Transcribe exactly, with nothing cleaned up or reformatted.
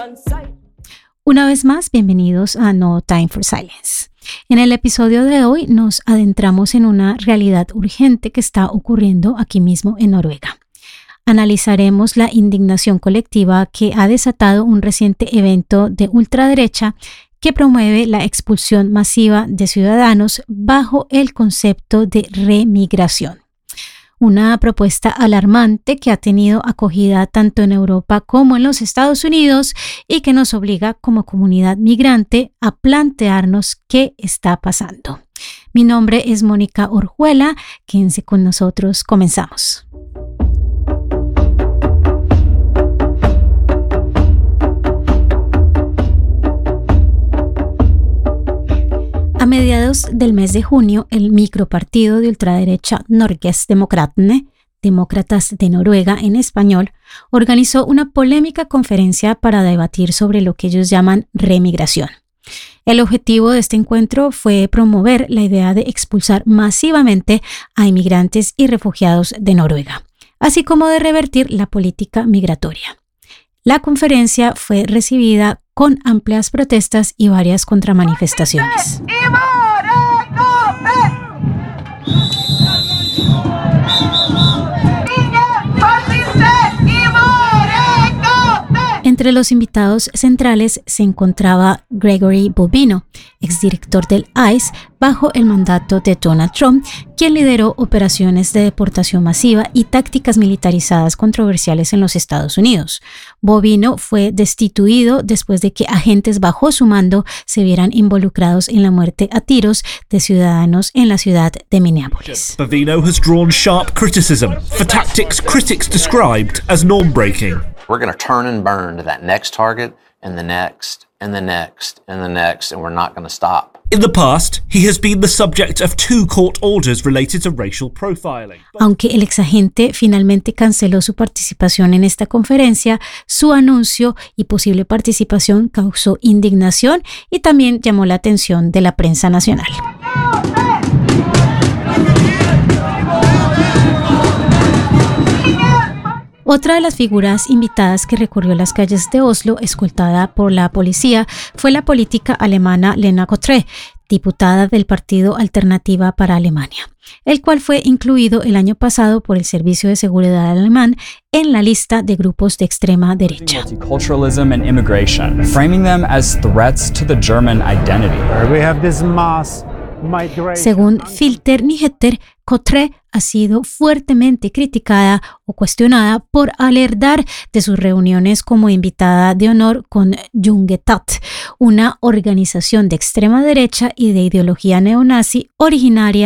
Una vez más, bienvenidos a No Time for Silence. En el episodio de hoy nos adentramos en una realidad urgente que está ocurriendo aquí mismo en Noruega. Analizaremos la indignación colectiva que ha desatado un reciente evento de ultraderecha que promueve la expulsión masiva de ciudadanos bajo el concepto de remigración. Una propuesta alarmante que ha tenido acogida tanto en Europa como en los Estados Unidos y que nos obliga como comunidad migrante a plantearnos qué está pasando. Mi nombre es Mónica Orjuela, quédense con nosotros, comenzamos. A mediados del mes de junio, el micropartido de ultraderecha Norgesdemokratene, Demócratas de Noruega en español, organizó una polémica conferencia para debatir sobre lo que ellos llaman remigración. El objetivo de este encuentro fue promover la idea de expulsar masivamente a inmigrantes y refugiados de Noruega, así como de revertir la política migratoria. La conferencia fue recibida con amplias protestas y varias contramanifestaciones. Entre los invitados centrales se encontraba Gregory Bobino, exdirector del I C E bajo el mandato de Donald Trump, quien lideró operaciones de deportación masiva y tácticas militarizadas controversiales en los Estados Unidos. Bobino fue destituido después de que agentes bajo su mando se vieran involucrados en la muerte a tiros de ciudadanos en la ciudad de Minneapolis. Bobino has drawn sharp criticism for tactics critics described as norm-breaking. We're going to turn and burn to that next target and the next and the next and the next, and we're not going to stop. In the past, he has been the subject of two court orders related to racial profiling. Aunque el exagente finalmente canceló su participación en esta conferencia, su anuncio y posible participación causó indignación y también llamó la atención de la prensa nacional. Otra de las figuras invitadas que recorrió las calles de Oslo, escoltada por la policía, fue la política alemana Lena Kotре, diputada del Partido Alternativa para Alemania, el cual fue incluido el año pasado por el Servicio de Seguridad alemán en la lista de grupos de extrema derecha. Multiculturalism and immigration, framing them as threats to the German identity. We have this mass Según Filter Nyheter, Kotре ha sido fuertemente criticada o cuestionada por alertar de sus reuniones como invitada de honor con Jungetat, una organización de extrema derecha y de ideología neonazi originaria